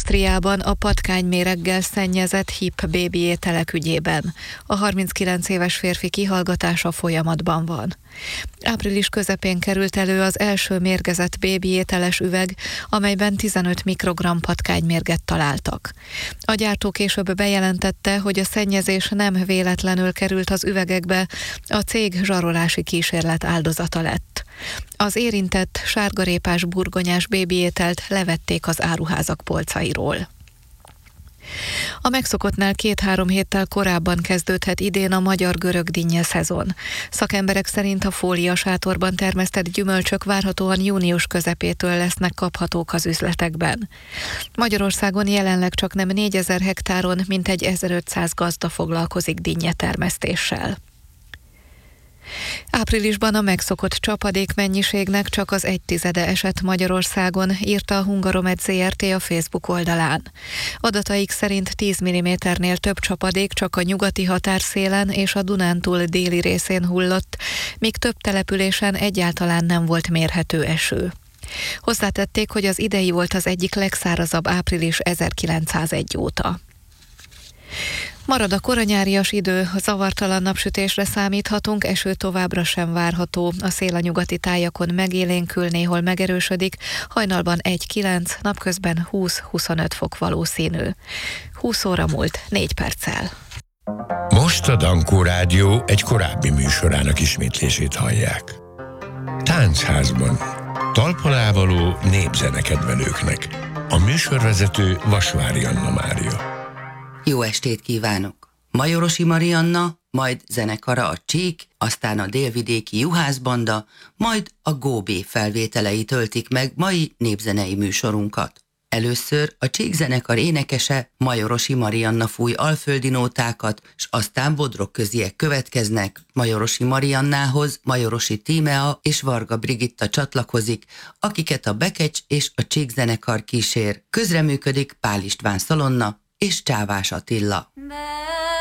Ausztriában a patkányméreggel szennyezett HIP bébi ételek ügyében. A 39 éves férfi kihallgatása folyamatban van. Április közepén került elő az első mérgezett bébi ételes üveg, amelyben 15 mikrogramm patkánymérget találtak. A gyártó később bejelentette, hogy a szennyezés nem véletlenül került az üvegekbe, a cég zsarolási kísérlet áldozata lett. Az érintett sárgarépás burgonyás bébiételt levették az áruházak polcairól. A megszokottnál 2-3 héttel korábban kezdődhet idén a magyar-görög dinnye szezon. Szakemberek szerint a fóliasátorban termesztett gyümölcsök várhatóan június közepétől lesznek kaphatók az üzletekben. Magyarországon jelenleg csaknem 4000 hektáron mintegy 1500 gazda foglalkozik dinnyetermesztéssel. Áprilisban a megszokott csapadékmennyiségnek csak az 1/10 esett Magyarországon, írta a Hungaromed Zrt. A Facebook oldalán. Adataik szerint 10 mm-nél több csapadék csak a nyugati határszélen és a Dunántúl déli részén hullott, míg több településen egyáltalán nem volt mérhető eső. Hozzátették, hogy az idei volt az egyik legszárazabb április 1901 óta. Marad a koranyárias idő, zavartalan napsütésre számíthatunk, eső továbbra sem várható. A szél a nyugati tájakon megélénkül, néhol megerősödik, hajnalban 1-9, napközben 20-25 fok valószínű. 20 óra múlt 4 perccel. Most a Dankó Rádió egy korábbi műsorának ismétlését hallják. Táncházban. Talpalávaló népzenekedvelőknek. A műsorvezető Vasvári Anna Mária. Jó estét kívánok! Majorosi Marianna, majd zenekara a Csík, aztán a délvidéki Juhászbanda, majd a Góbé felvételei töltik meg mai népzenei műsorunkat. Először a Csík zenekar énekese Majorosi Marianna fúj alföldi nótákat, s aztán bodrog köziek következnek. Majorosi Mariannához Majorosi Tímea és Varga Brigitta csatlakozik, akiket a Bekecs és a Csík zenekar kísér. Közreműködik Pál István Szalonna és Csávás Attila.